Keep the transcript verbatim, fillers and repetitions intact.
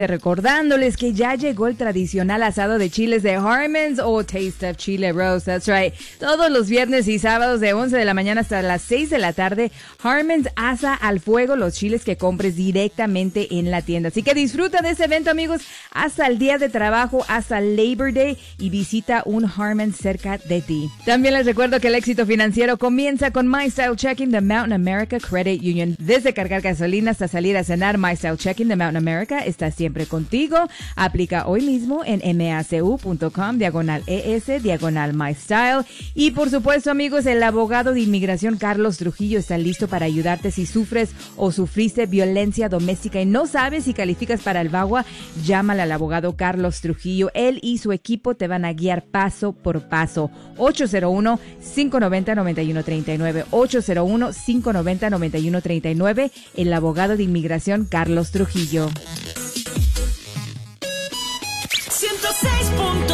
Recordándoles que ya llegó el tradicional asado de chiles de Harmons o Taste of Chile Rose, that's right. Todos los viernes y sábados de once de la mañana hasta las seis de la tarde, Harmons asa al fuego los chiles que compres directamente en la tienda. Así que disfruta de este evento, amigos, hasta el día de trabajo, hasta Labor Day, y visita un Harmons cerca de ti. También les recuerdo que el éxito financiero comienza con My Style Checking de Mountain America Credit Union. Desde cargar gasolina hasta salir a cenar, My Style Checking de Mountain America está siempre contigo. Aplica hoy mismo en macu.com, diagonal ES, diagonal My Style. Y por supuesto, amigos, el abogado de inmigración Carlos Trujillo está listo para ayudarte si sufres o sufriste violencia doméstica y no sabes si calificas para el V A W A. Llámale al abogado Carlos Trujillo. Él y su equipo te van a guiar paso por paso. ocho cero uno, cinco nueve cero, nueve uno tres nueve, ocho cero uno, cinco nueve cero, nueve uno tres nueve. El abogado de inmigración Carlos Trujillo. ciento seis punto